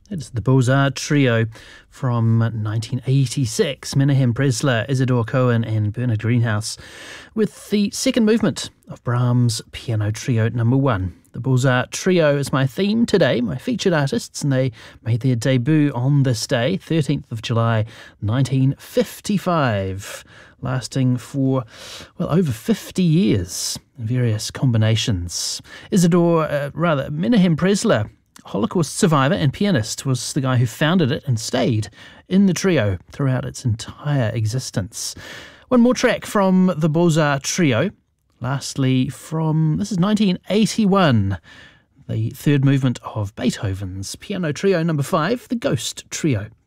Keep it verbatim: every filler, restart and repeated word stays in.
It's the Beaux-Arts Trio from nineteen eighty-six. Menahem Presler, Isidore Cohen and Bernard Greenhouse with the second movement of Brahms' Piano Trio number one. The Beaux-Arts Trio is my theme today, my featured artists, and they made their debut on this day, thirteenth of July, nineteen fifty-five, lasting for, well, over fifty years in various combinations. Isidore, uh, rather, Menahem Presler, Holocaust survivor and pianist, was the guy who founded it and stayed in the trio throughout its entire existence. One more track from the Beaux-Arts Trio. Lastly, from, this is nineteen eighty-one, the third movement of Beethoven's Piano Trio number five, the Ghost Trio.